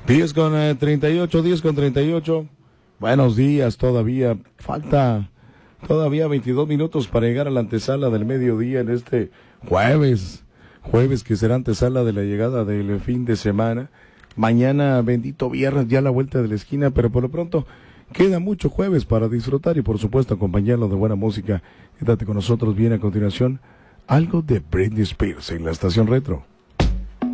10:38. Buenos días, todavía falta 22 minutos para llegar a la antesala del mediodía en este jueves que será antesala de la llegada del fin de semana. Mañana, bendito viernes, ya a la vuelta de la esquina, pero por lo pronto queda mucho jueves para disfrutar y por supuesto acompañarlo de buena música. Quédate con nosotros, viene a continuación algo de Britney Spears en la estación retro.